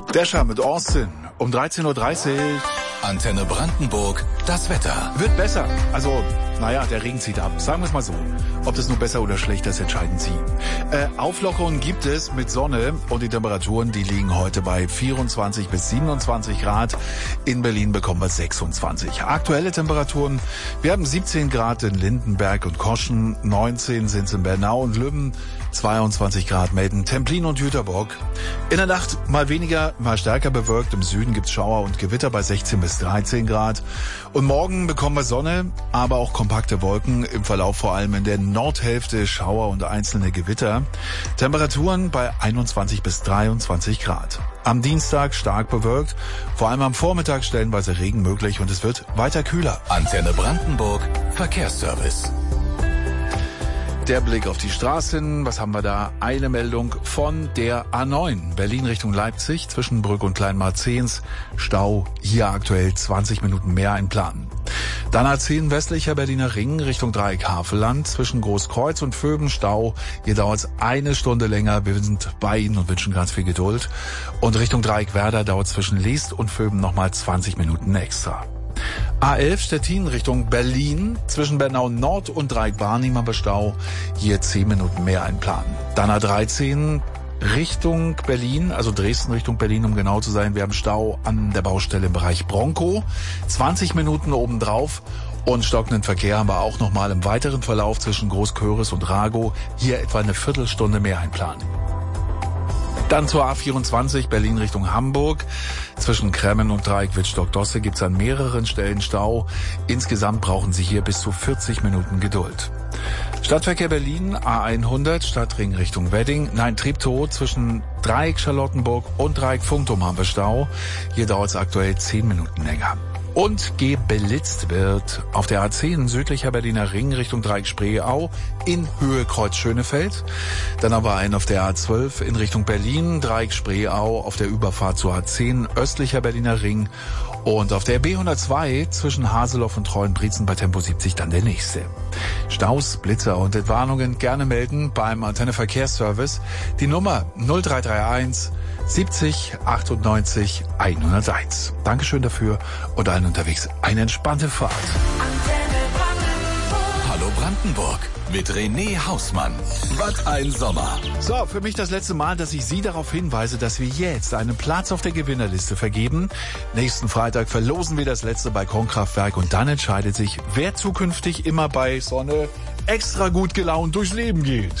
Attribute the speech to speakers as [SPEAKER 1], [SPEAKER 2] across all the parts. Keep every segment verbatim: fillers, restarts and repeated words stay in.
[SPEAKER 1] Descher mit Austin um dreizehn Uhr dreißig.
[SPEAKER 2] Antenne Brandenburg, das Wetter.
[SPEAKER 1] Wird besser. Also, naja, der Regen zieht ab. Sagen wir es mal so. Ob das nur besser oder schlechter ist, entscheiden Sie. Äh, Auflockerungen gibt es mit Sonne und die Temperaturen, die liegen heute bei vierundzwanzig bis siebenundzwanzig Grad. In Berlin bekommen wir sechsundzwanzig. Aktuelle Temperaturen, wir haben siebzehn Grad in Lindenberg und Koschen, neunzehn sind es in Bernau und Lübben, zweiundzwanzig Grad melden Templin und Jüterbock. In der Nacht mal weniger, mal stärker bewölkt. Im Süden gibt's Schauer und Gewitter bei sechzehn bis dreizehn Grad. Und morgen bekommen wir Sonne, aber auch kompakte Wolken. Im Verlauf vor allem in der Nordhälfte Schauer und einzelne Gewitter. Temperaturen bei einundzwanzig bis dreiundzwanzig Grad. Am Dienstag stark bewölkt, vor allem am Vormittag stellenweise Regen möglich und es wird weiter kühler.
[SPEAKER 2] Antenne Brandenburg, Verkehrsservice.
[SPEAKER 1] Der Blick auf die Straßen, was haben wir da? Eine Meldung von der A neun, Berlin Richtung Leipzig, zwischen Brück und Kleinmarzehns. Stau, hier aktuell zwanzig Minuten mehr einplanen. Dann A zehn westlicher Berliner Ring Richtung Dreieck Havelland, zwischen Großkreuz und Vöben Stau. Hier dauert es eine Stunde länger, wir sind bei Ihnen und wünschen ganz viel Geduld. Und Richtung Dreieck Werder dauert zwischen Liest und Vöben nochmal zwanzig Minuten extra. A elf Stettin Richtung Berlin, zwischen Bernau Nord und Dreieck-Barnim haben wir Stau, hier zehn Minuten mehr einplanen. Dann A dreizehn Richtung Berlin, also Dresden Richtung Berlin, um genau zu sein, wir haben Stau an der Baustelle im Bereich Bronkow, zwanzig Minuten obendrauf. Und stockenden Verkehr haben wir auch nochmal im weiteren Verlauf zwischen Großköris und Ragow, hier etwa eine Viertelstunde mehr einplanen. Dann zur A vierundzwanzig, Berlin Richtung Hamburg. Zwischen Kremmen und Dreieck Wittstock-Dosse gibt's an mehreren Stellen Stau. Insgesamt brauchen Sie hier bis zu vierzig Minuten Geduld. Stadtverkehr Berlin, A hundert, Stadtring Richtung Wedding. Nein, Treptow, zwischen Dreieck Charlottenburg und Dreieck Funktum haben wir Stau. Hier dauert es aktuell zehn Minuten länger. Und geblitzt wird auf der A zehn südlicher Berliner Ring Richtung Dreieck Spreeau in Höhe Kreuz Schönefeld. Dann haben wir einen auf der A zwölf in Richtung Berlin, Dreieck Spreeau auf der Überfahrt zur A zehn östlicher Berliner Ring. Und auf der B hundertzwei zwischen Haseloff und Treuenbrietzen bei Tempo siebzig dann der nächste. Staus, Blitzer und Entwarnungen gerne melden beim Antenne Verkehrsservice. Die Nummer null drei drei eins siebzig achtundneunzig hunderteins. Dankeschön dafür und allen unterwegs eine entspannte Fahrt.
[SPEAKER 2] Hallo Brandenburg mit René Hausmann. Was ein Sommer.
[SPEAKER 1] So, für mich das letzte Mal, dass ich Sie darauf hinweise, dass wir jetzt einen Platz auf der Gewinnerliste vergeben. Nächsten Freitag verlosen wir das letzte Balkonkraftwerk und dann entscheidet sich, wer zukünftig immer bei Sonne extra gut gelaunt durchs Leben geht.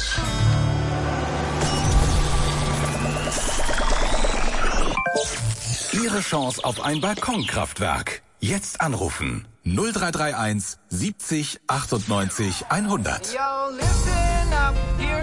[SPEAKER 2] Ihre Chance auf ein Balkonkraftwerk. Jetzt anrufen. null drei drei eins siebzig achtundneunzig hundert.